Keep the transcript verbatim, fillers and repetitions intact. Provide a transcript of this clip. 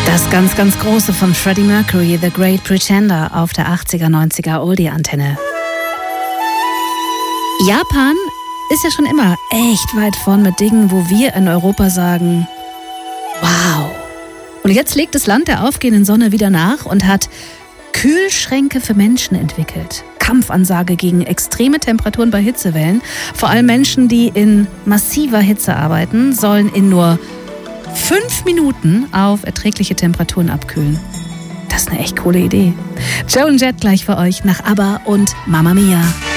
Das ganz, ganz Große von Freddie Mercury, The Great Pretender, auf der achtziger, neunziger Oldie-Antenne. Japan ist ja schon immer echt weit vorn mit Dingen, wo wir in Europa sagen, wow. Und jetzt legt das Land der aufgehenden Sonne wieder nach und hat Kühlschränke für Menschen entwickelt. Kampfansage gegen extreme Temperaturen bei Hitzewellen. Vor allem Menschen, die in massiver Hitze arbeiten, sollen in nur fünf Minuten auf erträgliche Temperaturen abkühlen. Das ist eine echt coole Idee. Joan Jett gleich für euch nach ABBA und Mamma Mia.